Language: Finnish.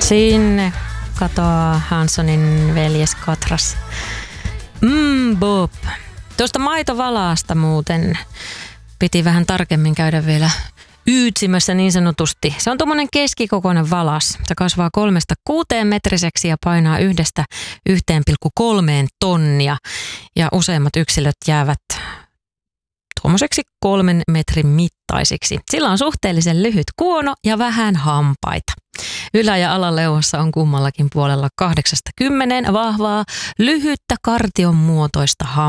Sinne katoaa Hanssonin veljes Katras. Bob. Tuosta maitovalaasta muuten piti vähän tarkemmin käydä vielä yytsimässä niin sanotusti. Se on tuommoinen keskikokoinen valas. Se kasvaa 3-6 metriseksi ja painaa 1-1,3 tonnia. Ja useimmat yksilöt jäävät tuommoiseksi 3 metrin mittaisiksi. Sillä on suhteellisen lyhyt kuono ja vähän hampaita. Ylä- ja alaleuassa on kummallakin puolella 8-10 vahvaa, lyhyttä kartion muotoista hampaa.